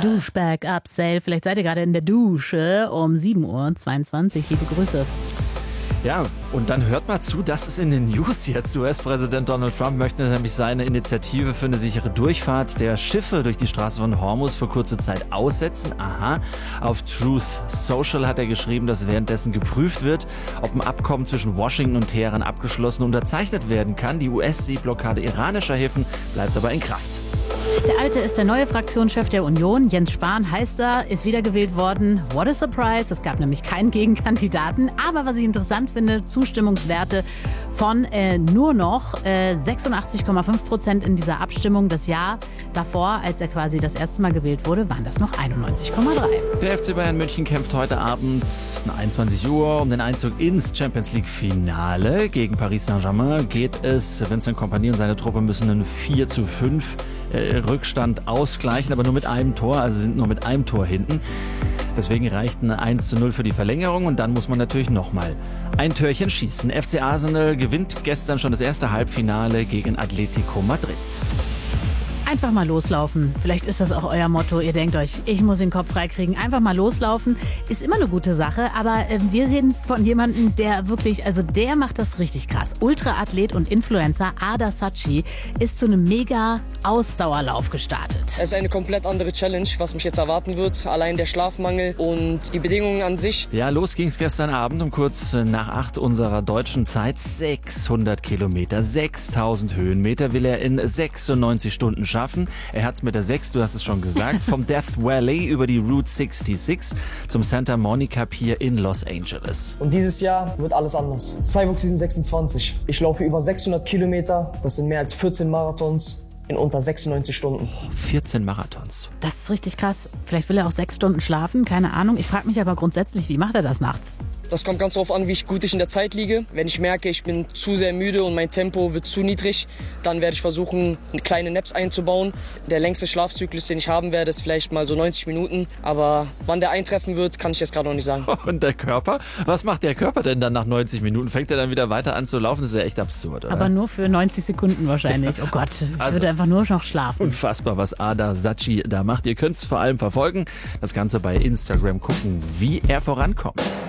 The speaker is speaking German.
Douchebag Up Sale. Vielleicht seid ihr gerade in der Dusche um 7:22 Uhr. Liebe Grüße. Ja, und dann hört mal zu, das ist in den News jetzt. US-Präsident Donald Trump möchte nämlich seine Initiative für eine sichere Durchfahrt der Schiffe durch die Straße von Hormuz für kurze Zeit aussetzen. Aha. Auf Truth Social hat er geschrieben, dass währenddessen geprüft wird, ob ein Abkommen zwischen Washington und Teheran abgeschlossen und unterzeichnet werden kann. Die US-Seeblockade iranischer Häfen bleibt aber in Kraft. Der Alte ist der neue Fraktionschef der Union. Jens Spahn heißt er, ist wiedergewählt worden. What a surprise. Es gab nämlich keinen Gegenkandidaten. Aber was ich interessant finde, Zustimmungswerte von nur noch 86,5% in dieser Abstimmung. Das Jahr davor, als er quasi das erste Mal gewählt wurde, waren das noch 91,3%. Der FC Bayern München kämpft heute Abend um 21 Uhr um den Einzug ins Champions League Finale. Gegen Paris Saint-Germain geht es. Vincent Kompany und seine Truppe müssen einen 4:5 Rückstand ausgleichen, aber nur mit einem Tor, also sind nur mit einem Tor hinten. Deswegen reicht ein 1:0 für die Verlängerung und dann muss man natürlich nochmal ein Törchen schießen. FC Arsenal gewinnt gestern schon das erste Halbfinale gegen Atletico Madrid. Einfach mal loslaufen. Vielleicht ist das auch euer Motto. Ihr denkt euch, ich muss den Kopf freikriegen. Einfach mal loslaufen. Ist immer eine gute Sache. Aber wir reden von jemandem, der wirklich, also der macht das richtig krass. Ultraathlet und Influencer Ada Saatchi ist zu einem mega Ausdauerlauf gestartet. Es ist eine komplett andere Challenge, was mich jetzt erwarten wird. Allein der Schlafmangel und die Bedingungen an sich. Ja, los ging's gestern Abend um kurz nach 8 unserer deutschen Zeit. 600 Kilometer, 6000 Höhenmeter will er in 96 Stunden schaffen. Er hat's mit der 6, du hast es schon gesagt, vom Death Valley über die Route 66 zum Santa Monica Pier in Los Angeles. Und dieses Jahr wird alles anders. Cyborg Season 26. Ich laufe über 600 Kilometer. Das sind mehr als 14 Marathons in unter 96 Stunden. 14 Marathons. Das ist richtig krass. Vielleicht will er auch 6 Stunden schlafen, keine Ahnung. Ich frage mich aber grundsätzlich, wie macht er das nachts? Das kommt ganz darauf an, wie gut ich in der Zeit liege. Wenn ich merke, ich bin zu sehr müde und mein Tempo wird zu niedrig, dann werde ich versuchen, kleine Naps einzubauen. Der längste Schlafzyklus, den ich haben werde, ist vielleicht mal so 90 Minuten. Aber wann der eintreffen wird, kann ich jetzt gerade noch nicht sagen. Und der Körper? Was macht der Körper denn dann nach 90 Minuten? Fängt er dann wieder weiter an zu laufen? Das ist ja echt absurd, oder? Aber nur für 90 Sekunden wahrscheinlich. Oh Gott, ich würde einfach nur noch schlafen. Unfassbar, was Ada Saatchi da macht. Ihr könnt es vor allem verfolgen. Das Ganze bei Instagram gucken, wie er vorankommt.